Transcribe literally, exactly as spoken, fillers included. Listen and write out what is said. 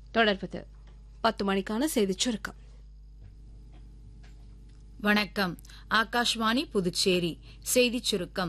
தொடர்வது பத்து மணிக்கான செய்திச் சுருக்கம். வணக்கம். ஆகாஷ்வாணி புதுச்சேரி செய்திச் சுருக்கம்